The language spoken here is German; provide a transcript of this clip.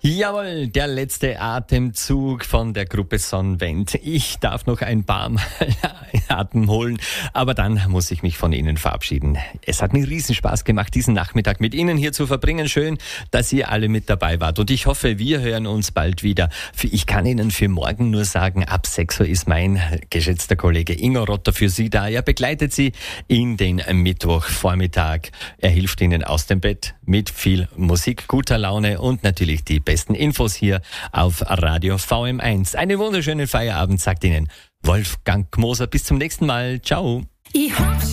Jawohl, der letzte Atemzug von der Gruppe Sonnenwend. Ich darf noch ein paar Mal Atem holen, aber dann muss ich mich von Ihnen verabschieden. Es hat mir riesen Spaß gemacht, diesen Nachmittag mit Ihnen hier zu verbringen. Schön, dass ihr alle mit dabei wart und ich hoffe, wir hören uns bald wieder. Ich kann Ihnen für morgen nur sagen, ab 6 Uhr ist mein geschätzter Kollege Ingo Rotter für Sie da. Er begleitet Sie in den Mittwochvormittag. Er hilft Ihnen aus dem Bett mit viel Musik, guter Laune und natürlich die besten Infos hier auf Radio VM1. Einen wunderschönen Feierabend, sagt Ihnen Wolfgang Moser. Bis zum nächsten Mal. Ciao.